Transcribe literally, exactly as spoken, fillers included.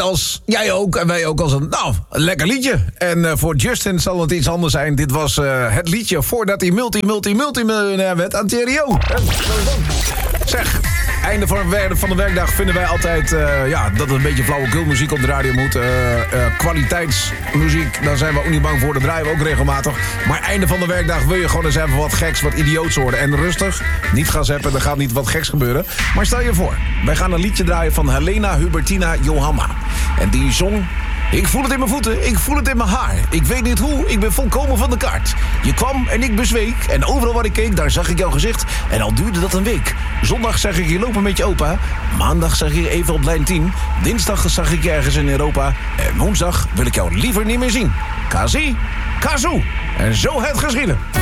als jij ook en wij ook als een, nou, een lekker liedje. En uh, voor Justin zal het iets anders zijn. Dit was uh, het liedje voordat hij multi, multi, multimiljonair werd aan Thierry. Zeg, einde van de, van de werkdag vinden wij altijd uh, ja, dat er een beetje flauwekulmuziek op de radio moet. Uh, uh, kwaliteitsmuziek, daar zijn we ook niet bang voor. Dat draaien we ook regelmatig. Maar einde van de werkdag wil je gewoon eens even wat geks, wat idioots horen. En rustig, niet gaan zappen, er gaat niet wat geks gebeuren. Maar stel je voor, wij gaan een liedje draaien van Helena Hubertina Johanna. En die zong... Ik voel het in mijn voeten, ik voel het in mijn haar. Ik weet niet hoe, ik ben volkomen van de kaart. Je kwam en ik bezweek. En overal waar ik keek, daar zag ik jouw gezicht. En al duurde dat een week. Zondag zag ik je lopen met je opa. Maandag zag ik je even op lijn tien. Dinsdag zag ik je ergens in Europa. En woensdag wil ik jou liever niet meer zien. Kazi, kazoo. En zo het geschieden.